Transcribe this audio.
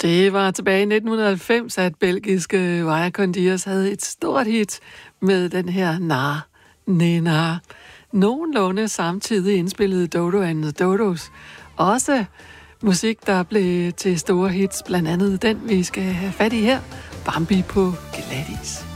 Det var tilbage i 1990, at belgiske Vaya con Dios havde et stort hit med den her Nena. Nogenlunde samtidig indspillede Dodo and the Dodos også musik, der blev til store hits, blandt andet den, vi skal have fat i her, Bambi på Gladys.